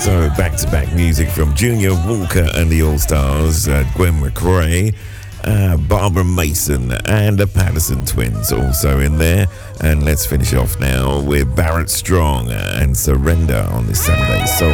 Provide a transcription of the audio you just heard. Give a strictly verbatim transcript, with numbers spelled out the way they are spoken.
So back-to-back music from Junior Walker and the All-Stars, uh, Gwen McRae, uh, Barbara Mason and the Patterson Twins also in there. And let's finish off now with Barrett Strong and Surrender on this Saturday Soul.